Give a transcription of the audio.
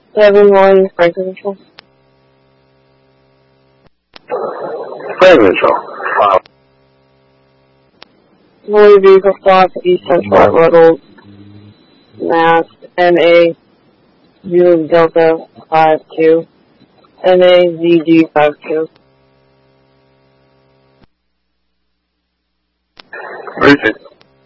7-1, Franklin Mitchell. Franklin Mitchell. Motor vehicle stop, East Central Road, Mass, NA, Zulu Delta 52, NAZG 52. Richard.